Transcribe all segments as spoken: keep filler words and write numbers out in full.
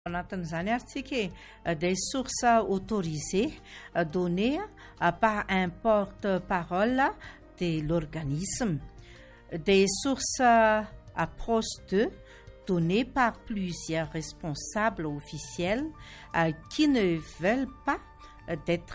Anatin'izany ary tsika des sources autorisées données par un porte-parole de l'organisme, des sources proches d'eux données par plusieurs responsables officiels qui ne veulent pas d'être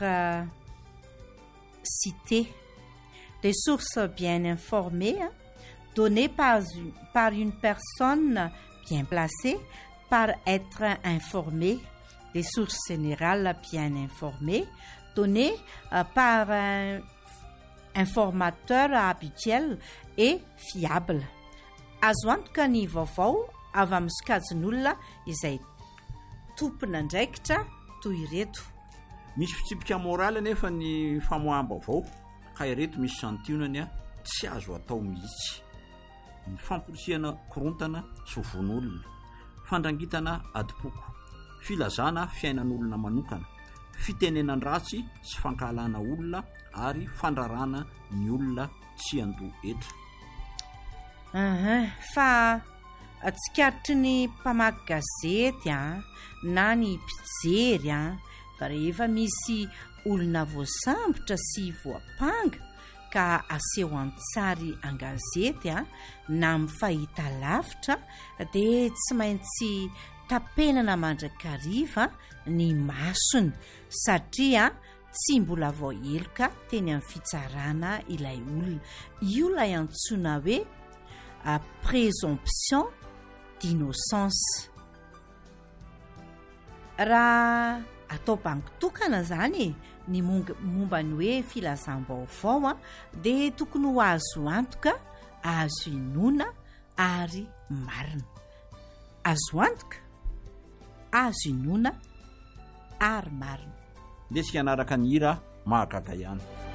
cités, des sources bien informées données par une, par une personne bien placée par être informé, des sources générales bien informées, données euh, par un informateur habituel et fiable. Azo antoka ny vaovao avy amin'ny sokajin'olona izay tompona ndraikitra toy ireto. Misy fitsipika moraly nefa ny famoaham-baovao ka ireto misy santionany a tsy azo atao mihitsy. Ny famporisihana korontana sy von'olona, fandrangitana adipoko, filazana fiainan'olona manokana, fitenenan-dratsy sy fankahalana olona ary fandrarana ny olona tsy andoha eto. Uh-huh. Fa tsikaritry ny mpamaky gazety a na ny mpijery a fa rehefa misy olona voasambotra sy voapanga ka aseho an-tsary an-gazety a na amin'ny fahita lavitra dia tsy maintsy tapenana mandrakariva ny masony satria tsy mbola voaheloka teny amin'ny fitsarana ilay olona. Io lay antsoina hoe a présomption d'innocence. Raha atao bangitokana zany ny momba ny hoe filazam-baovao a dia tokony ho azo antoka, azo inona ary marina. Azo antoka, azo inona ary marina. Lesika anaraka ny hira mahagaga ihany.